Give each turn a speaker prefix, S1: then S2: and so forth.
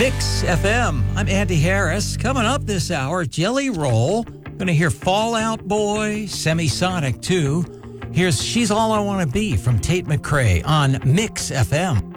S1: Mix FM. I'm Andy Harris. Coming up this hour, Jelly Roll. Going to hear Fall Out Boy, Semisonic 2. Here's She's All I Want to Be from Tate McRae on Mix FM.